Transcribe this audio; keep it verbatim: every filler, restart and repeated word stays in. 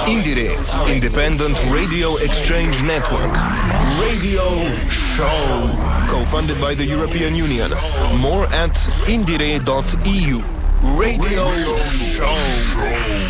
Indiere, Independent Radio Exchange Network. Radio Show. Co-funded by the European Union. More at indire dot e u. Radio Show.